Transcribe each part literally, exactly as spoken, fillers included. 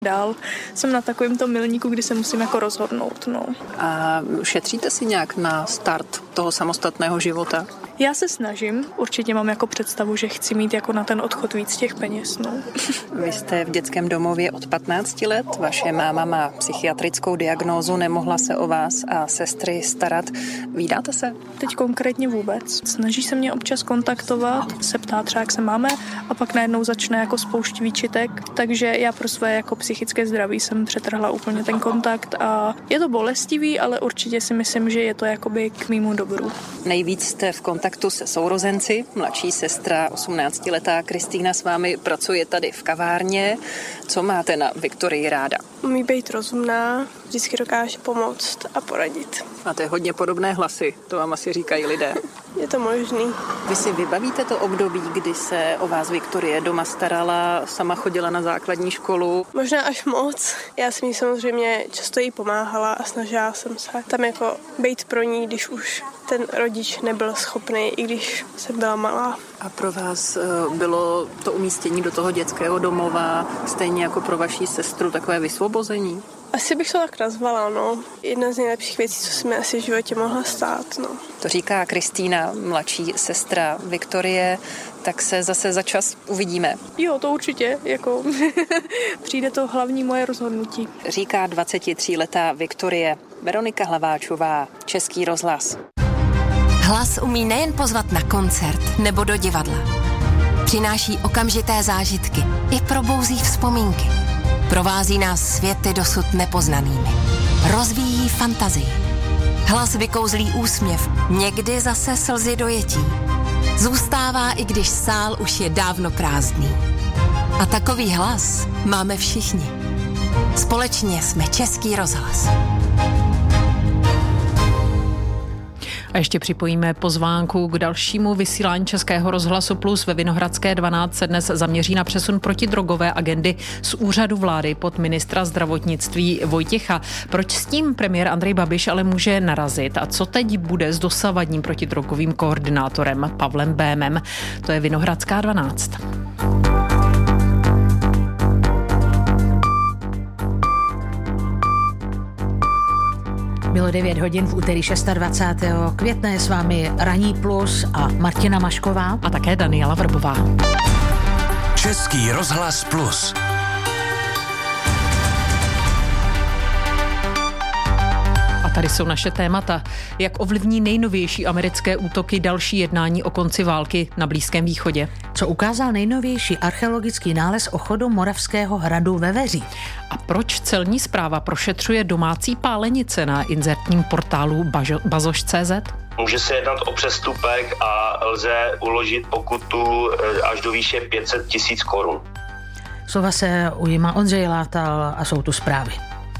Dál jsem na takovém tom milníku, kdy se musím jako rozhodnout. No. A šetříte si nějak na start toho samostatného života? Já se snažím, určitě mám jako představu, že chci mít jako na ten odchod víc těch peněz. No. Vy jste v dětském domově od patnácti let, vaše máma má psychiatrickou diagnózu, nemohla se o vás a sestry starat. Vídáte se? Teď konkrétně vůbec. Snaží se mě občas kontaktovat, se ptá třeba, jak se máme, a pak najednou začne jako spoušť výčitek, takže já pro své jako psychické zdraví jsem přetrhla úplně ten kontakt a je to bolestivý, ale určitě si myslím, že je to jakoby k mému dobru. Nejvíc jste v kontaktu se sourozenci, mladší sestra osmnáctiletá Kristýna s vámi pracuje tady v kavárně. Co máte na Viktorii ráda? Umí být rozumná, vždycky dokáže pomoct a poradit. Máte hodně podobné hlasy, to vám asi říkají lidé. Je to možný. Vy si vybavíte to období, kdy se o vás Viktorie doma starala, sama chodila na základní školu? Možná až moc. Já jsem jí samozřejmě často jí pomáhala a snažila jsem se tam jako být pro ní, když už ten rodič nebyl schopný, i když jsem byla malá. A pro vás bylo to umístění do toho dětského domova stejně jako pro vaši sestru takové vysvobození? Asi bych to tak nazvala, no. Jedna z nejlepších věcí, co se mi asi v životě mohla stát, no. To říká Kristýna, mladší sestra Viktorie, tak se zase za čas uvidíme. Jo, to určitě, jako přijde to hlavní moje rozhodnutí. Říká dvacetitříletá Viktorie. Veronika Hlaváčová, Český rozhlas. Hlas umí nejen pozvat na koncert nebo do divadla. Přináší okamžité zážitky i probouzí vzpomínky. Provází nás světy dosud nepoznanými. Rozvíjí fantazii. Hlas vykouzlí úsměv, někdy zase slzy dojetí. Zůstává, i když sál už je dávno prázdný. A takový hlas máme všichni. Společně jsme Český rozhlas. A ještě připojíme pozvánku k dalšímu vysílání Českého rozhlasu Plus. Ve Vinohradské dvanáct se dnes zaměří na přesun protidrogové agendy z úřadu vlády pod ministra zdravotnictví Vojtěcha. Proč s tím premiér Andrej Babiš ale může narazit a co teď bude s dosavadním protidrogovým koordinátorem Pavlem Bémem? To je Vinohradská dvanáct. Bylo devět hodin v úterý dvacátého šestého května, je s vámi Ranní Plus a Martina Mašková. A také Daniela Vrbová. Český rozhlas Plus. Tady jsou naše témata. Jak ovlivní nejnovější americké útoky další jednání o konci války na Blízkém východě? Co ukázal nejnovější archeologický nález o chodu Moravského hradu ve Veří? A proč celní správa prošetřuje domácí pálenice na inzertním portálu bazoš tečka cé zet? Může se jednat o přestupek a lze uložit pokutu až do výše pět set tisíc korun. Slova se ujímá Ondřej Látal a jsou tu zprávy.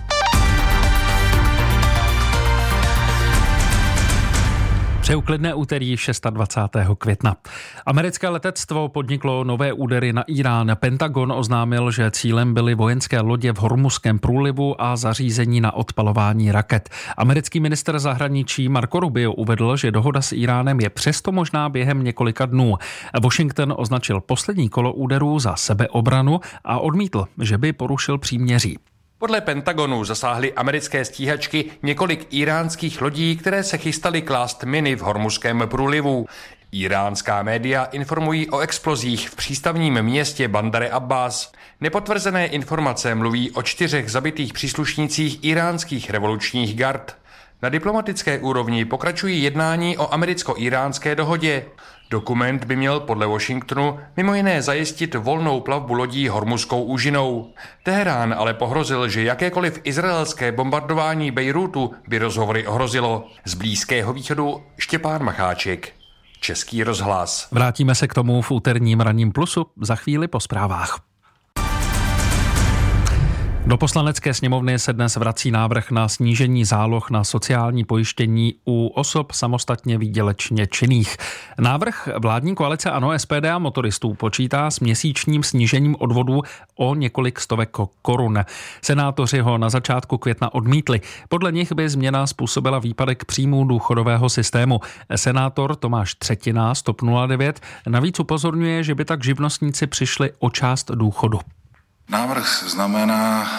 Přeju klidné úterý dvacátého šestého května. Americké letectvo podniklo nové údery na Irán. Pentagon oznámil, že cílem byly vojenské lodě v Hormuzském průlivu a zařízení na odpalování raket. Americký ministr zahraničí Marco Rubio uvedl, že dohoda s Iránem je přesto možná během několika dnů. Washington označil poslední kolo úderů za sebeobranu a odmítl, že by porušil příměří. Podle Pentagonu zasáhly americké stíhačky několik iránských lodí, které se chystaly klást miny v Hormuzském průlivu. Iránská média informují o explozích v přístavním městě Bandar Abbas. Nepotvrzené informace mluví o čtyřech zabitých příslušnících iránských revolučních gard. Na diplomatické úrovni pokračují jednání o americko-iránské dohodě. Dokument by měl podle Washingtonu mimo jiné zajistit volnou plavbu lodí Hormuzskou úžinou. Teherán ale pohrozil, že jakékoliv izraelské bombardování Bejrútu by rozhovory ohrozilo. Z Blízkého východu Štěpán Macháček, Český rozhlas. Vrátíme se k tomu v úterním Ranním Plusu za chvíli po zprávách. Do Poslanecké sněmovny se dnes vrací návrh na snížení záloh na sociální pojištění u osob samostatně výdělečně činných. Návrh vládní koalice ANO, S P D a motoristů počítá s měsíčním snížením odvodů o několik stovek korun. Senátoři ho na začátku května odmítli. Podle nich by změna způsobila výpadek příjmů důchodového systému. Senátor Tomáš Třetina z TOP nula devět navíc upozorňuje, že by tak živnostníci přišli o část důchodu. Návrh znamená